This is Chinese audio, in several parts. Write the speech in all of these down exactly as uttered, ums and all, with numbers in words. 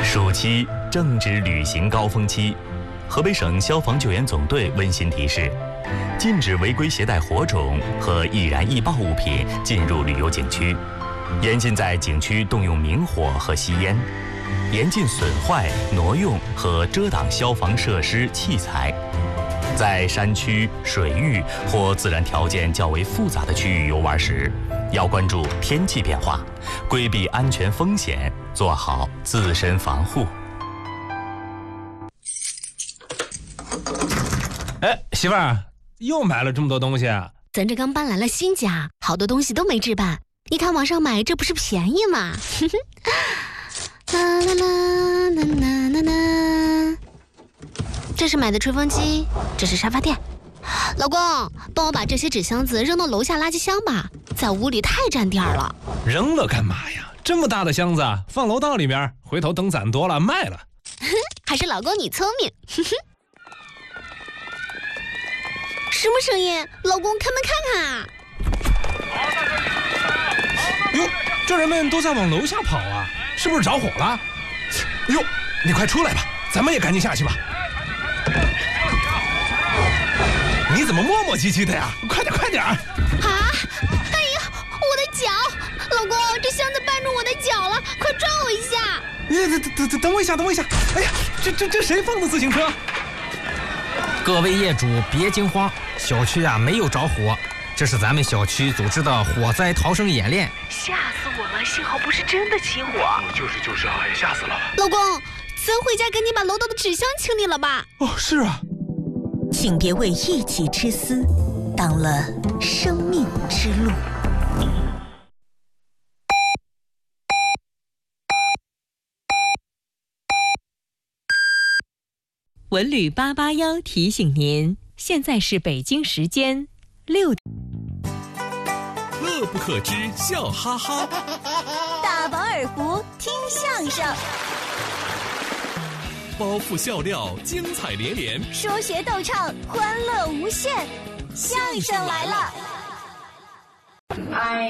暑期正值旅行高峰期，河北省消防救援总队温馨提示：禁止违规携带火种和易燃易爆物品进入旅游景区，严禁在景区动用明火和吸烟，严禁损坏、挪用和遮挡消防设施器材。在山区、水域或自然条件较为复杂的区域游玩时，要关注天气变化，规避安全风险，做好自身防护。 哎，媳妇儿，又买了这么多东西啊？ 咱这刚搬来了新家，好多东西都没置办。你看网上买，这不是便宜吗？啦啦啦啦啦啦啦！这是买的吹风机，这是沙发垫。老公，帮我把这些纸箱子扔到楼下垃圾箱吧，在屋里太占地儿了。 扔了干嘛呀？这么大的箱子放楼道里面，回头等攒多了卖了。 还是老公你聪明。什么声音？老公，开门看看啊！ 哟，这人们都在往楼下跑啊，是不是着火了？哟，你快出来吧，咱们也赶紧下去吧。你怎么磨磨唧唧的呀？快点快点！啊！ 哎呀，我的脚！老公，这箱子绊住我的脚了，快抓我一下！ 你等等等等我一下，等我一下！哎呀，这这这谁放的自行车？ 各位业主别惊慌，小区啊没有着火，这是咱们小区组织的火灾逃生演练。 吓死我了，幸好不是真的起火。 就是就是啊，也吓死了。 老公，咱回家赶紧把楼道的纸箱清理了吧。 哦，是啊。 请别为一己之私挡了生命之路。 文旅八八幺提醒您，现在是北京时间六点。 乐不可支，笑哈哈。 大饱耳福，听相声。 包袱笑料，精彩连连； 说学逗唱，欢乐无限。相声来了！ 哎，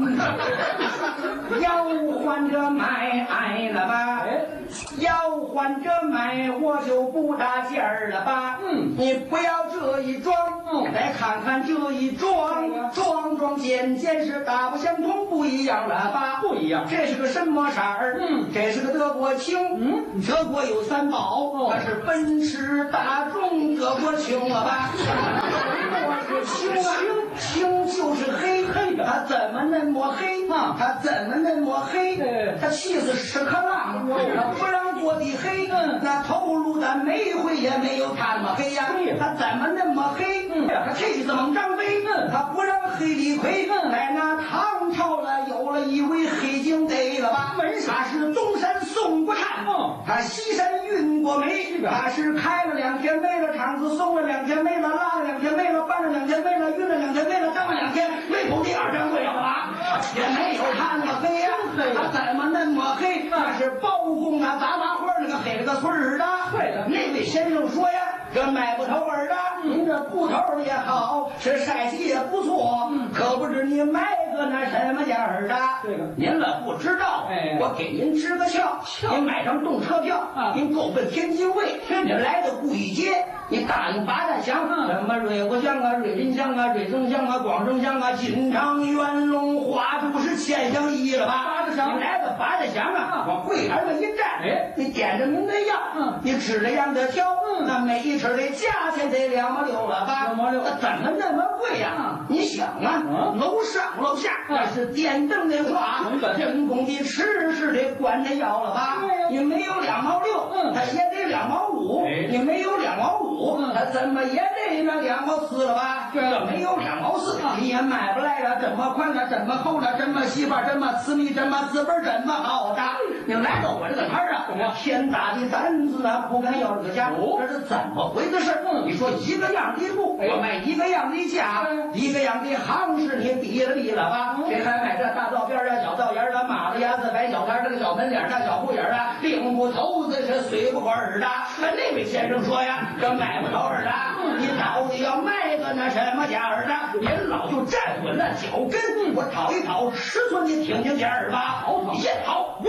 要换着买哎了吧？要换着买，我就不搭劲儿了吧？嗯，你不要这一装，嗯，来看看这一装，装装件件是大不相同，不一样了吧？不一样，这是个什么色儿？嗯，这是个德国青。嗯，德国有三宝，它是奔驰、大众、德国青了吧？我是青啊，青就是黑黑的，它怎么那么黑啊？它怎么那么黑？它气死屎壳郎，它不让过的黑，那头颅的煤灰也没有它那么黑呀。它怎么那么黑？它气死猛张飞，它不让黑李逵。在那唐朝了，有了一位黑警贼了吧？他是东山宋国禅，他西山运过煤，他是开了两天煤了，厂子松了两天煤了，拉了两天煤了，搬了两天煤了，运了两天煤了，当了两天煤工第二掌柜了吧？也没有他那么黑呀，他怎么那么黑？那是包公啊，杂麻花那个黑了个村儿的。对了，那位先生说呀，这买不头儿的，您这布头也好，是晒洗也不错，可不知你买个那什么价儿的。这个您了不知道，哎，我给您支个窍，您买张动车票，您够奔天津卫，您来到故意街，你打听八大乡，什么瑞国乡啊、瑞林乡啊、瑞增乡啊、广正乡啊、金昌、元龙、花都是千乡一了吧？八大乡，你来到八大乡啊，往柜台上一站，哎，你点着您的药，嗯，你指着样的挑，嗯，那每一尺的价钱得两毛六了吧？两毛六，那怎么那么贵呀？你想啊，楼上楼下那是电灯的话，人工的吃是得管着要了吧？你没有两毛六，嗯，它也得两毛五，你没有两毛五，它怎么也得那两毛四了吧？这没有两毛四，你也买不来了。这么宽了，这么厚了，这么细吧，这么私密，这么字本，这么好的。你来到我这个摊儿啊，我天大的胆子啊，不敢要这个价，这是怎么回的事？你说一个样的布，我卖一个样的价，一个样的行市，你比了比了吧？谁还买这大道边啊、小道沿啊、马路牙子、白小摊这个小门脸大小户眼啊，领不头子是随不管儿的。那位先生说呀，这买不着儿的，你到底要卖个那什么价儿的？您老就站稳了脚跟，我讨一讨尺寸，你听听价儿吧。好，一讨五尺。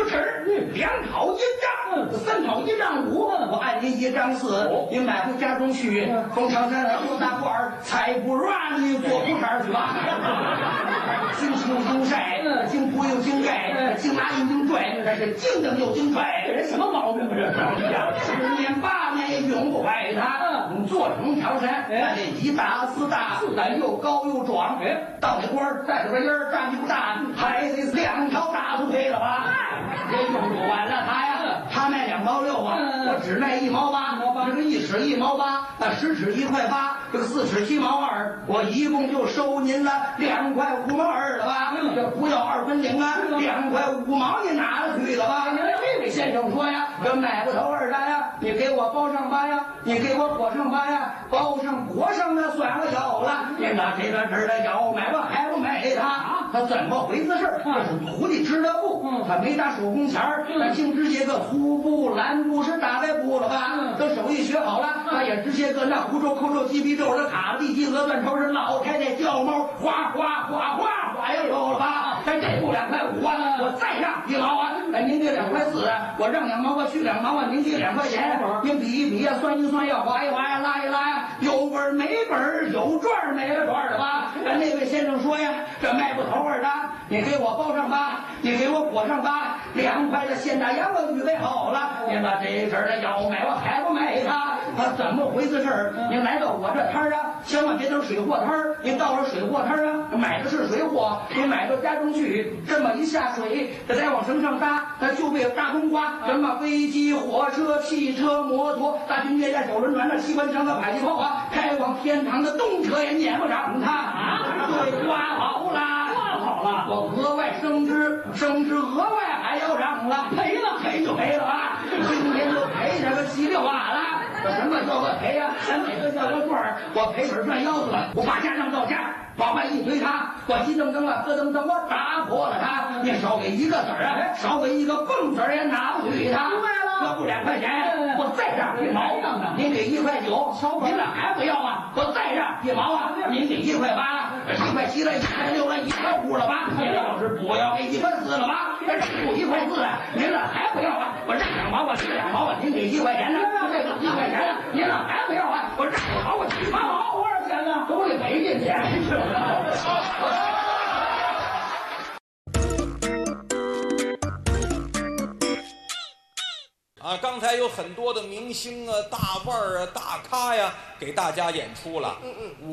两讨一丈，三讨一丈五，我按您一丈四，您买回家中去。冯长山多大官儿，才不软你做铺摊去吧。经清经晒，经铺又经盖，经拉又经拽，这是经蹬又经拽，这什么毛病这是？十年八年永不坏他。做成条山，咱这一大四大，咱又高又壮。到那官儿带着个音儿，站不大，还得两条大腿配了吧？这用不完了他呀，他卖两毛六啊，我只卖一毛八。这个一尺一毛八，那十尺一块八，这个四尺七毛二，我一共就收您了两块五毛二了吧？这不要二分零啊，两块五毛你拿了去了吧？这位先生说呀，这买不头二单呀，你给我包上八呀，你给我裹上八呀，包上裹上那算了有了，您拿这个这的要买吧还不买他？他怎么回事？这是徒弟织的布，他没打手工钱儿，他净直接个粗布、蓝布是大白布了吧？这手艺学好了，他也直接个那胡诌、扣诌、鸡皮皱的卡地鸡鹅断头是老太太叫猫，哗哗哗哗哗呀有了吧？咱这布两块五啊，我再让一毛啊，哎您给两块四啊，我让两毛啊，去两毛啊，您给两块钱，您比一比呀，算一算呀，划一划呀，拉一拉呀，有本儿没本儿，有赚儿没了赚儿的吧？那位先生说呀，这卖不头儿的，你给我包上吧，你给我裹上吧，两块的现大洋我预备好了，您把这阵儿的要买我还不买他？他怎么回事儿？您来到我这摊儿啊，千万别等水货摊儿，您到了水货摊儿啊，买的是水货，您买到家中去，这么一下水，这再往绳上搭，它就被大冬瓜，什么飞机、火车、汽车、摩托、大军舰呀、小轮船的机关枪的迫击炮啊，开往天堂的动车也撵不上它啊！对，刮好了，刮好了，我额外升职，升职额外还要涨了，赔了赔就赔了啊！今天就赔这个稀里哗啦。什么叫个赔呀？咱哪个叫个赚儿？我赔本赚腰子了，我把家上到家，往外一推他，我一蹬蹬啊，咯噔噔，我打破了他。你少给一个子儿啊，少给一个蹦子儿也拿不去他。这不两块钱，我再让一毛，您给一块九，您这还不要啊？我再让一毛啊，您给一块八，一块七了，一块六了，一块五了吧？您要是不要给一块四了吧？这不一块四，您这还不要啊？我让两毛，我去两毛啊，您给一块钱呢？这一块钱呢？您这还不要啊？我让两毛，我去八毛，多少钱呢？都得赔进去，是不是？ 啊，刚才有很多的明星啊、大腕儿啊、大咖呀，给大家演出了。嗯嗯。